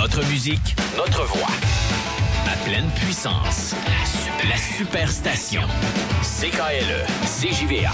Notre musique, notre voix. À pleine puissance. La superstation. CKLE, CJVA.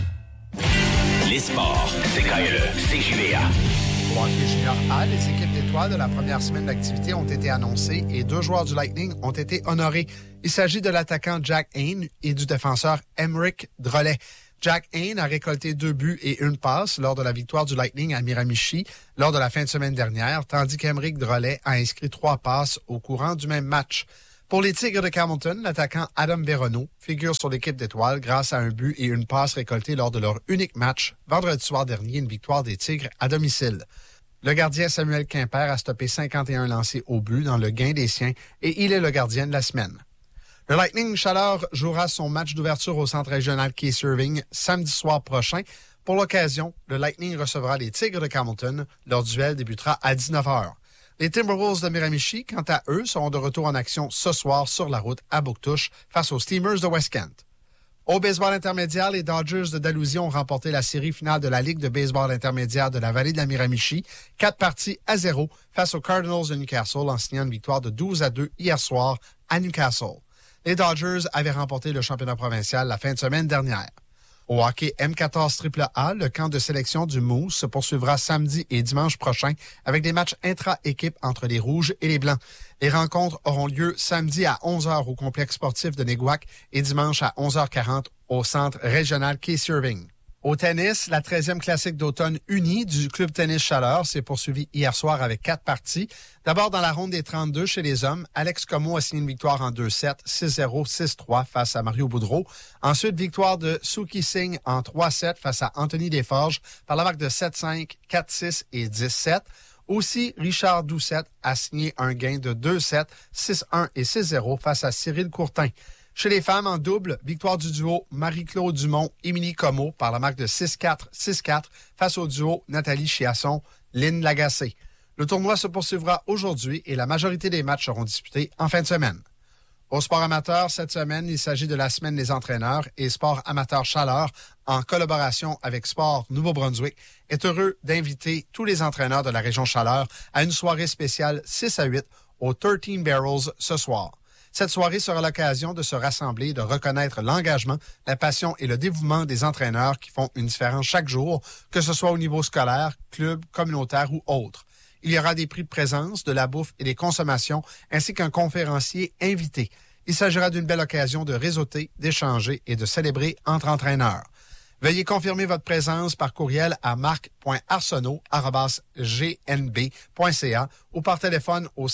Les sports, CKLE, CJVA. Au hockey junior A, les équipes d'étoiles de la première semaine d'activité ont été annoncées et 2 joueurs du Lightning ont été honorés. Il s'agit de l'attaquant Jack Hayne et du défenseur Émeric Drolet. Jack Hayne a récolté 2 buts et 1 passe lors de la victoire du Lightning à Miramichi lors de la fin de semaine dernière, tandis qu'Émeric Drolet a inscrit 3 passes au courant du même match. Pour les Tigres de Campbellton, l'attaquant Adam Veronneau figure sur l'équipe d'étoiles grâce à un but et 1 passe récoltés lors de leur unique match, vendredi soir dernier, une victoire des Tigres à domicile. Le gardien Samuel Quimper a stoppé 51 lancés au but dans le gain des siens et il est le gardien de la semaine. Le Lightning Chaleur jouera son match d'ouverture au centre régional Case Irving samedi soir prochain. Pour l'occasion, le Lightning recevra les Tigres de Campbellton. Leur duel débutera à 19h. Les Timberwolves de Miramichi, quant à eux, seront de retour en action ce soir sur la route à Bouctouche face aux Steamers de West Kent. Au baseball intermédiaire, les Dodgers de Dalhousie ont remporté la série finale de la Ligue de baseball intermédiaire de la vallée de la Miramichi, 4-0 face aux Cardinals de Newcastle en signant une victoire de 12-2 hier soir à Newcastle. Les Dodgers avaient remporté le championnat provincial la fin de semaine dernière. Au hockey M14 AAA, le camp de sélection du Moose se poursuivra samedi et dimanche prochain avec des matchs intra-équipe entre les Rouges et les Blancs. Les rencontres auront lieu samedi à 11h au complexe sportif de Néguac et dimanche à 11h40 au centre régional Case Irving. Au tennis, la 13e classique d'automne unie du Club Tennis Chaleur s'est poursuivie hier soir avec 4 parties. D'abord, dans la ronde des 32 chez les hommes, Alex Comeau a signé une victoire en 2-7, 6-0, 6-3 face à Mario Boudreau. Ensuite, victoire de Suki Singh en 3-7 face à Anthony Desforges par la marque de 7-5, 4-6 et 10-7. Aussi, Richard Doucette a signé un gain de 2-7, 6-1 et 6-0 face à Cyril Courtin. Chez les femmes, en double, victoire du duo Marie-Claude Dumont-Émilie Comeau par la marque de 6-4, 6-4 face au duo Nathalie Chiasson-Lynn Lagacé. Le tournoi se poursuivra aujourd'hui et la majorité des matchs seront disputés en fin de semaine. Au sport amateur, cette semaine, il s'agit de la semaine des entraîneurs et Sport amateur Chaleur, en collaboration avec Sport Nouveau-Brunswick, est heureux d'inviter tous les entraîneurs de la région Chaleur à une soirée spéciale 6-8 au 13 Barrels ce soir. Cette soirée sera l'occasion de se rassembler et de reconnaître l'engagement, la passion et le dévouement des entraîneurs qui font une différence chaque jour, que ce soit au niveau scolaire, club, communautaire ou autre. Il y aura des prix de présence, de la bouffe et des consommations, ainsi qu'un conférencier invité. Il s'agira d'une belle occasion de réseauter, d'échanger et de célébrer entre entraîneurs. Veuillez confirmer votre présence par courriel à marc.arsenault@gnb.ca ou par téléphone au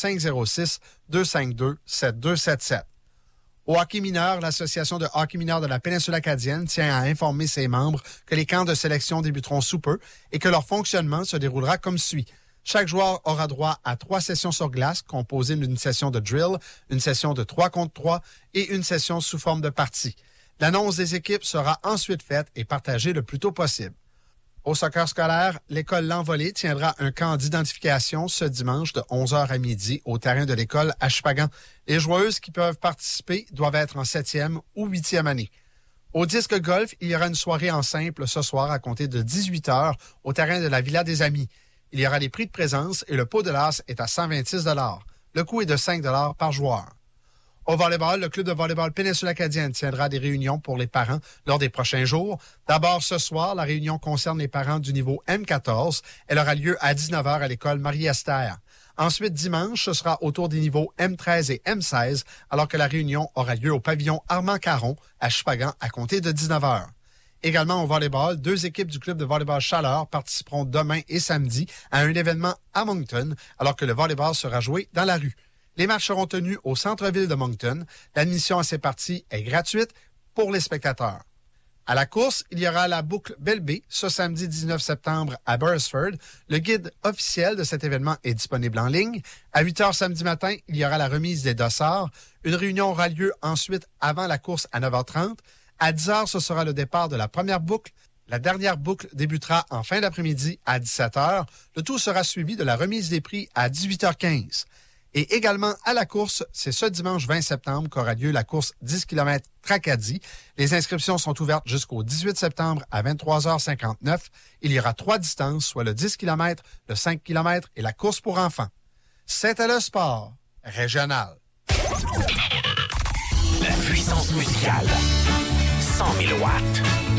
506-252-7277. Au hockey mineur, l'Association de hockey mineur de la péninsule acadienne tient à informer ses membres que les camps de sélection débuteront sous peu et que leur fonctionnement se déroulera comme suit. Chaque joueur aura droit à 3 sessions sur glace composées d'une session de drill, une session de 3 contre 3 et une session sous forme de partie. L'annonce des équipes sera ensuite faite et partagée le plus tôt possible. Au soccer scolaire, l'école L'Envolée tiendra un camp d'identification ce dimanche de 11h à midi au terrain de l'école à Chupagan. Les joueuses qui peuvent participer doivent être en 7e ou 8e année. Au disque golf, il y aura une soirée en simple ce soir à compter de 18h au terrain de la Villa des Amis. Il y aura des prix de présence et le pot de l'as est à 126 $. Le coût est de 5 $ par joueur. Au volleyball, le club de volleyball péninsule acadienne tiendra des réunions pour les parents lors des prochains jours. D'abord, ce soir, la réunion concerne les parents du niveau M14. Elle aura lieu à 19h à l'école Marie-Esther. Ensuite, dimanche, ce sera autour des niveaux M13 et M16, alors que la réunion aura lieu au pavillon Armand-Caron à Chupagan à compter de 19h. Également au volleyball, 2 équipes du club de volleyball Chaleur participeront demain et samedi à un événement à Moncton, alors que le volleyball sera joué dans la rue. Les matchs seront tenus au centre-ville de Moncton. L'admission à ces parties est gratuite pour les spectateurs. À la course, il y aura la boucle Belle-Baie ce samedi 19 septembre à Beresford. Le guide officiel de cet événement est disponible en ligne. À 8h samedi matin, il y aura la remise des dossards. Une réunion aura lieu ensuite avant la course à 9h30. À 10h, ce sera le départ de la première boucle. La dernière boucle débutera en fin d'après-midi à 17h. Le tout sera suivi de la remise des prix à 18h15. Et également à la course, c'est ce dimanche 20 septembre qu'aura lieu la course 10 km Tracadie. Les inscriptions sont ouvertes jusqu'au 18 septembre à 23h59. Il y aura 3 distances, soit le 10 km, le 5 km et la course pour enfants. C'était le sport régional. La puissance musicale. 100 000 watts.